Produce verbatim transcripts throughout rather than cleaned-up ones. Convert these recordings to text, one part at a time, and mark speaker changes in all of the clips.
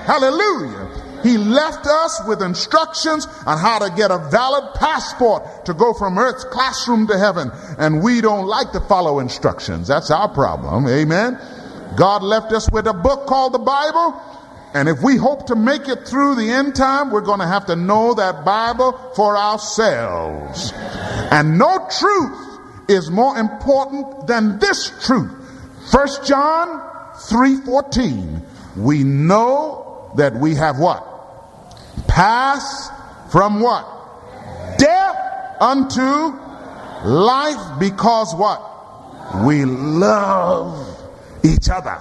Speaker 1: Hallelujah. He left us with instructions on how to get a valid passport to go from earth's classroom to heaven. And we don't like to follow instructions. That's our problem. Amen. God left us with a book called the Bible. And if we hope to make it through the end time, we're going to have to know that Bible for ourselves. And no truth is more important than this truth. First John three fourteen. We know that we have what? Passed from what? Death unto life, because what? We love each other.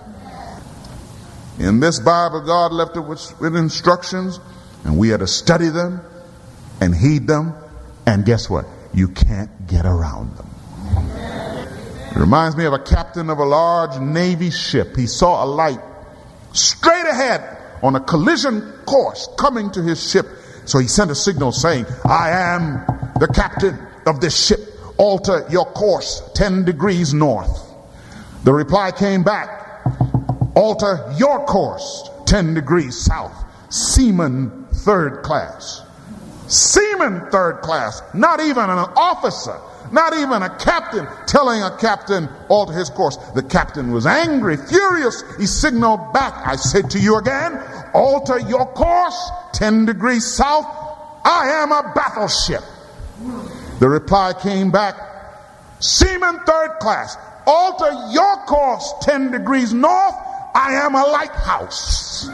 Speaker 1: In this Bible, God left it with, with instructions, and we are to study them and heed them. And guess what? You can't get around them. It reminds me of a captain of a large Navy ship. He saw a light straight ahead on a collision course coming to his ship. So he sent a signal saying, I am the captain of this ship. Alter your course ten degrees north. The reply came back, alter your course ten degrees south. Seaman third class. Seaman third class. Not even an officer, not even a captain telling a captain alter his course. The captain was angry, furious. He signaled back, I said to you again, alter your course ten degrees south. I am a battleship. The reply came back, Seaman third class, alter your course ten degrees north. I am a lighthouse.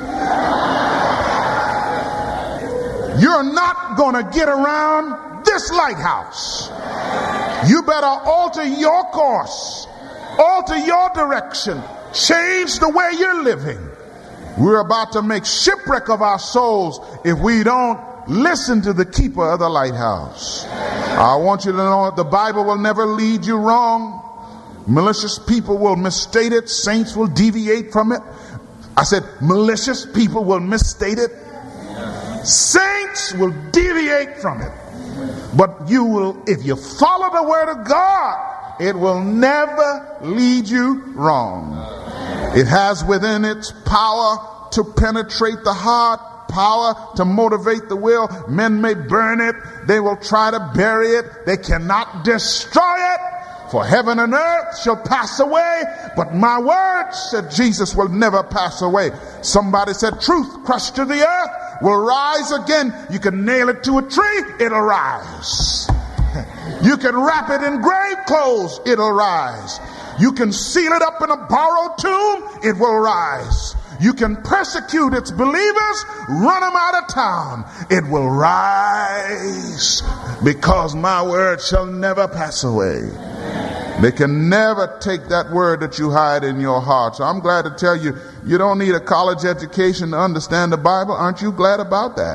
Speaker 1: You're not going to get around this lighthouse. You better alter your course, alter your direction, change the way you're living. We're about to make shipwreck of our souls if we don't listen to the keeper of the lighthouse. I want you to know that the Bible will never lead you wrong. Malicious people will misstate it. Saints will deviate from it. I said malicious people will misstate it. Saints will deviate from it. But you will, if you follow the word of God, it will never lead you wrong. It has within its power to penetrate the heart, power to motivate the will. Men may burn it. They will try to bury it. They cannot destroy it. For heaven and earth shall pass away, but my word, said Jesus, will never pass away. Somebody said truth crushed to the earth will rise again. You can nail it to a tree, it'll rise. You can wrap it in grave clothes, it'll rise. You can seal it up in a borrowed tomb, it will rise. You can persecute its believers, run them out of town, it will rise, because my word shall never pass away. They can never take that word that you hide in your heart. So I'm glad to tell you, you don't need a college education to understand the Bible. Aren't you glad about that?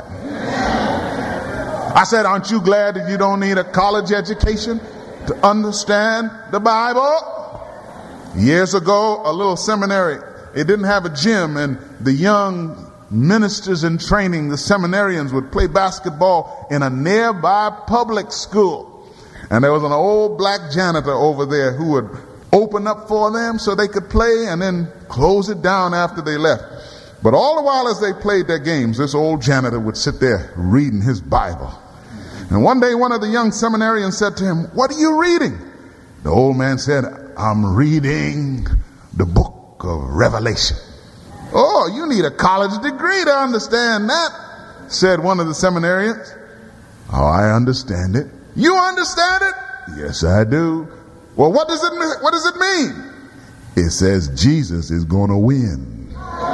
Speaker 1: I said, aren't you glad that you don't need a college education to understand the Bible? Years ago, a little seminary, it didn't have a gym, and the young ministers in training, the seminarians, would play basketball in a nearby public school. And there was an old black janitor over there who would open up for them so they could play and then close it down after they left. But all the while as they played their games, this old janitor would sit there reading his Bible. And one day one of the young seminarians said to him, "What are you reading?" The old man said, "I'm reading the book of Revelation." "Oh, you need a college degree to understand that," said one of the seminarians. "Oh, I understand it." "You understand it?" "Yes, I do." "Well, what does it mean? What does it mean?" "It says Jesus is going to win."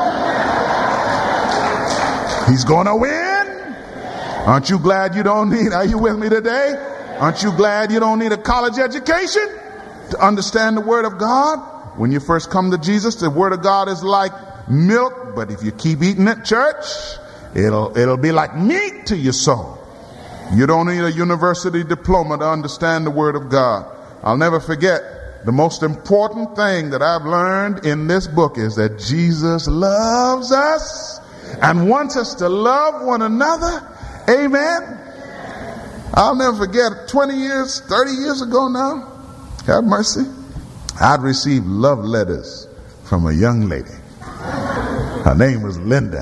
Speaker 1: He's going to win. Aren't you glad you don't need, are you with me today? Aren't you glad you don't need a college education to understand the word of God? When you first come to Jesus, the word of God is like milk, but if you keep eating it, church, it'll, it'll be like meat to your soul. You don't need a university diploma to understand the word of God. I'll never forget, the most important thing that I've learned in this book is that Jesus loves us and wants us to love one another. Amen. I'll never forget, twenty years, thirty years ago now, have mercy, I'd received love letters from a young lady. Her name was Linda.